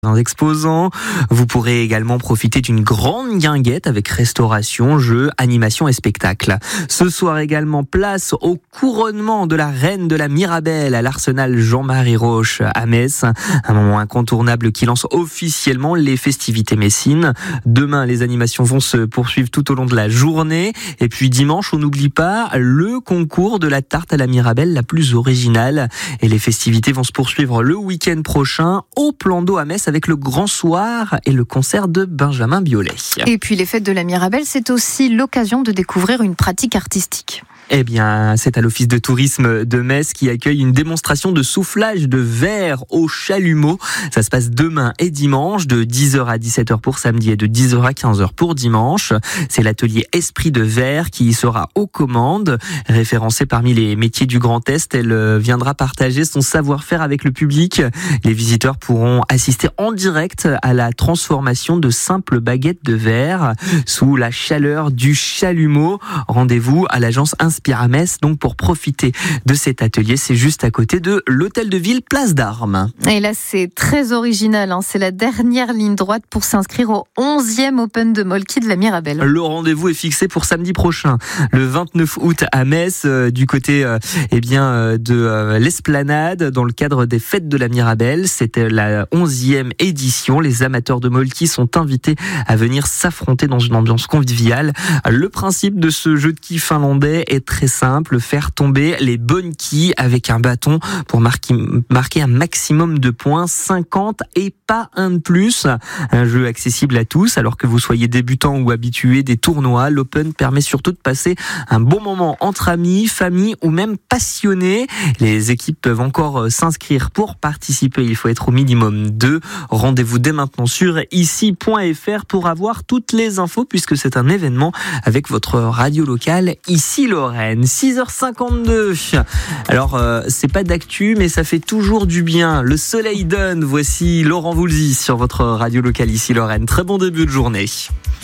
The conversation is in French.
Exposants. Vous pourrez également profiter d'une grande guinguette avec restauration, jeux, animation et spectacles. Ce soir également, place au couronnement de la reine de la Mirabelle à l'Arsenal Jean-Marie Roche à Metz. Un moment incontournable qui lance officiellement les festivités messines. Demain, les animations vont se poursuivre tout au long de la journée. Et puis dimanche, on n'oublie pas le concours de la tarte à la Mirabelle la plus originale. Et les festivités vont se poursuivre le week-end prochain au Plan d'eau à Metz avec le grand soir et le concert de Benjamin Biolay. Et puis les fêtes de la Mirabelle, c'est aussi l'occasion de découvrir une pratique artistique. Eh bien, c'est à l'Office de tourisme de Metz qui accueille une démonstration de soufflage de verre au chalumeau. Ça se passe demain et dimanche, de 10h à 17h pour samedi et de 10h à 15h pour dimanche. C'est l'atelier Esprit de Verre qui y sera aux commandes. Référencée parmi les métiers du Grand Est, elle viendra partager son savoir-faire avec le public. Les visiteurs pourront assister en direct à la transformation de simples baguettes de verre sous la chaleur du chalumeau. Rendez-vous à l'agence Inspire à Metz, donc pour profiter de cet atelier. C'est juste à côté de l'hôtel de ville Place d'Armes. Et là, c'est très original. C'est la dernière ligne droite pour s'inscrire au 11e Open de Molki de la Mirabelle. Le rendez-vous est fixé pour samedi prochain, le 29 août à Metz, du côté de l'Esplanade, dans le cadre des fêtes de la Mirabelle. C'était la 11e édition. Les amateurs de Molki sont invités à venir s'affronter dans une ambiance conviviale. Le principe de ce jeu de quilles finlandais est très simple, faire tomber les bonnes quilles avec un bâton pour marquer un maximum de points, 50 et pas un de plus. Un jeu accessible à tous, alors que vous soyez débutant ou habitué des tournois. L'Open permet surtout de passer un bon moment entre amis, famille ou même passionnés. Les équipes peuvent encore s'inscrire pour participer. Il faut être au minimum 2. Rendez-vous dès maintenant sur ici.fr pour avoir toutes les infos, puisque c'est un événement avec votre radio locale Ici Lorraine. 6h52. Alors, c'est pas d'actu, mais ça fait toujours du bien. Le soleil donne. Voici Laurent Voulzy sur votre radio locale Ici Lorraine. Très bon début de journée.